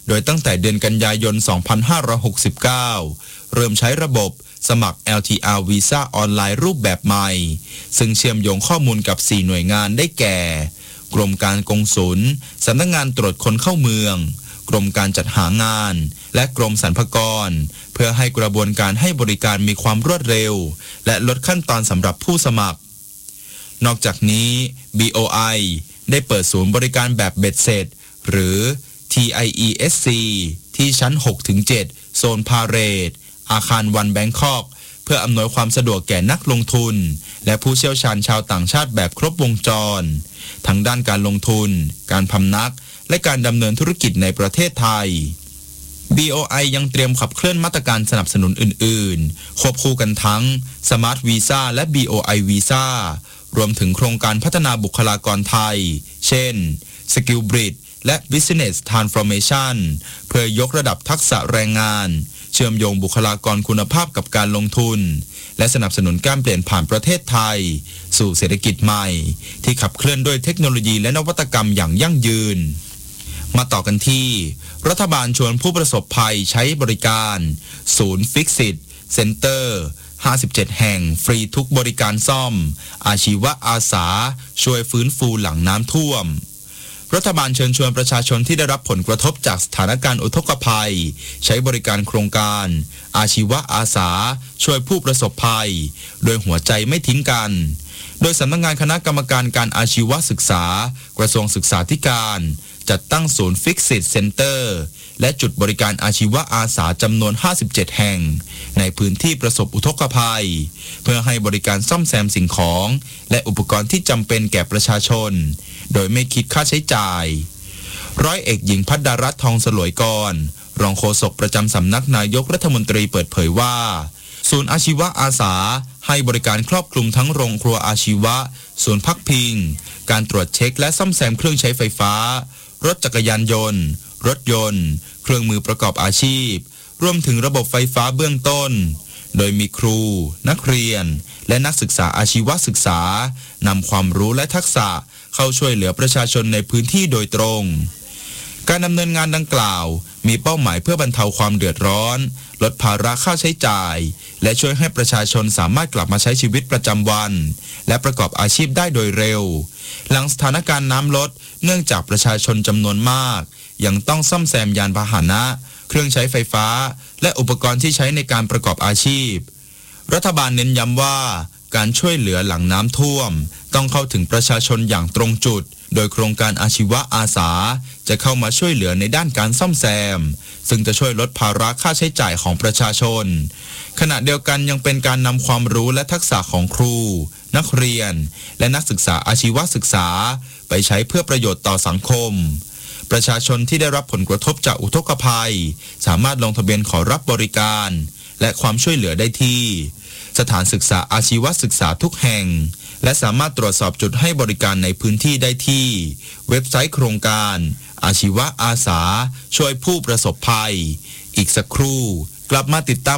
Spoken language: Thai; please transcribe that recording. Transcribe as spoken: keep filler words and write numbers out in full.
โดยตั้งแต่เดือนกันยายน สองพันห้าร้อยหกสิบเก้า เริ่มใช้ระบบสมัคร แอล ที อาร์ Visa ออนไลน์รูปแบบใหม่ซึ่งเชื่อมโยงข้อมูลกับ สี่ หน่วยงานได้แก่ กรมการกงสุลสำนักงานตรวจคนเข้าเมืองกรมการจัดหางานและกรมสรรพากรเพื่อให้กระบวนการให้บริการมีความรวดเร็วและลดขั้นตอนสำหรับผู้สมัครนอกจากนี้ บี โอ ไอ ได้เปิดศูนย์บริการแบบเบ็ดเสร็จหรือ ที ไอ อี เอส ซี ที่ชั้น หกถึงเจ็ด โซนพาเหรดอาคารวันแบงคอกเพื่ออำนวยความสะดวกแก่นักลงทุนและผู้เชี่ยวชาญชาวต่างชาติแบบครบวงจรทั้งด้านการลงทุนการพำนักและการดำเนินธุรกิจในประเทศไทย บี โอ ไอ ยังเตรียมขับเคลื่อนมาตรการสนับสนุนอื่นๆควบคู่กันทั้ง Smart Visa และ บี โอ ไอ Visa รวมถึงโครงการพัฒนาบุคลากรไทยเช่น Skill Bridge และ Business Transformation เพื่อยกระดับทักษะแรงงานเชื่อมโยงบุคลากรคุณภาพกับการลงทุนและสนับสนุนการเปลี่ยนผ่านประเทศไทยสู่เศรษฐกิจใหม่ที่ขับเคลื่อนด้วยเทคโนโลยีและนวัตกรรมอย่างยั่งยืนมาต่อกันที่รัฐบาลชวนผู้ประสบภัยใช้บริการศูนย์ฟิกซิตเซ็นเตอร์ห้าสิบเจ็ดแห่งฟรีทุกบริการซ่อมอาชีวะอาสาช่วยฟื้นฟูหลังน้ำท่วมรัฐบาลเชิญชวนประชาชนที่ได้รับผลกระทบจากสถานการณ์อุทกภัยใช้บริการโครงการอาชีวะอาสาช่วยผู้ประสบภัยโดยหัวใจไม่ทิ้งกันโดยสำนักงานคณะกรรมการการอาชีวศึกษากระทรวงศึกษาธิการจัดตั้งศูนย์ฟิกซิตเซ็นเตอร์และจุดบริการอาชีวะอาสาจำนวนห้าสิบเจ็ดแห่งในพื้นที่ประสบอุทกภัยเพื่อให้บริการซ่อมแซมสิ่งของและอุปกรณ์ที่จำเป็นแก่ประชาชนโดยไม่คิดค่าใช้จ่ายร้อยเอกหญิงภัทรรัตน์ทองสลวยกรรองโฆษกประจำสำนักนายกรัฐมนตรีเปิดเผยว่าศูนย์อาชีวะอาสาให้บริการครอบคลุมทั้งโรงครัวอาชีวะศูนย์พักพิงการตรวจเช็คและซ่อมแซมเครื่องใช้ไฟฟ้ารถจักรยานยนต์รถยนต์เครื่องมือประกอบอาชีพรวมถึงระบบไฟฟ้าเบื้องต้นโดยมีครูนักเรียนและนักศึกษาอาชีวศึกษานำความรู้และทักษะเข้าช่วยเหลือประชาชนในพื้นที่โดยตรงการดำเนินงานดังกล่าวมีเป้าหมายเพื่อบรรเทาความเดือดร้อนลดภาระค่าใช้จ่ายและช่วยให้ประชาชนสามารถกลับมาใช้ชีวิตประจำวันและประกอบอาชีพได้โดยเร็วหลังสถานการณ์น้ำลดเนื่องจากประชาชนจำนวนมากยังต้องซ่อมแซมยานพาหนะเครื่องใช้ไฟฟ้าและอุปกรณ์ที่ใช้ในการประกอบอาชีพรัฐบาลเน้นย้ำว่าการช่วยเหลือหลังน้ำท่วมต้องเข้าถึงประชาชนอย่างตรงจุดโดยโครงการอาชีวะอาสาจะเข้ามาช่วยเหลือในด้านการซ่อมแซมซึ่งจะช่วยลดภาระค่าใช้จ่ายของประชาชนขณะเดียวกันยังเป็นการนำความรู้และทักษะของครูนักเรียนและนักศึกษาอาชีวศึกษาไปใช้เพื่อประโยชน์ต่อสังคมประชาชนที่ได้รับผลกระทบจากอุทกภัยสามารถลงทะเบียนขอรับบริการและความช่วยเหลือได้ที่สถานศึกษาอาชีวศึกษาทุกแห่งและสามารถตรวจสอบจุดให้บริการในพื้นที่ได้ที่เว็บไซต์โครงการอาชีวะอาสาช่วยผู้ประสบภัยอีกสักครู่กลับมาติดตาม